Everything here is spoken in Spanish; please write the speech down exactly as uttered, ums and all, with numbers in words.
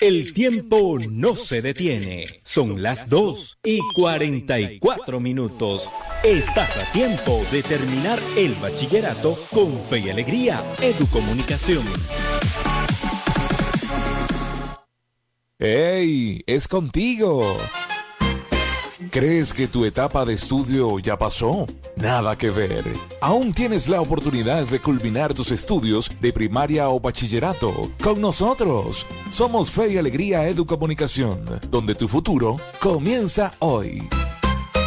El tiempo no se detiene. Son las dos y cuarenta y cuatro minutos. Estás a tiempo de terminar el bachillerato con fe y alegría. Educomunicación. ¡Hey! ¡Es contigo! ¿Crees que tu etapa de estudio ya pasó? Nada que ver. Aún tienes la oportunidad de culminar tus estudios de primaria o bachillerato con nosotros. Somos Fe y Alegría Educomunicación, donde tu futuro comienza hoy.